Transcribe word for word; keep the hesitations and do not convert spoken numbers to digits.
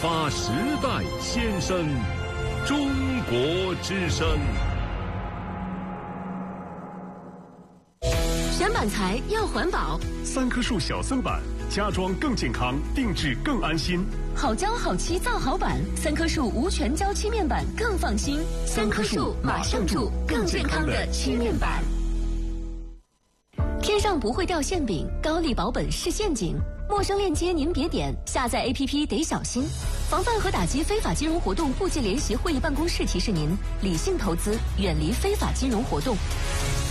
发时代先声，中国之声。 选板材要环保， 三棵树小森板，家装更健康，定制更安心。 好胶好漆造好板，三棵树无全胶漆面板更放心。三棵树马上住更健康的漆面板。天上不会掉馅饼，高丽保本是陷阱。陌生链接您别点，下载 A P P 得小心。防范和打击非法金融活动部际联席会议办公室提示您：理性投资，远离非法金融活动。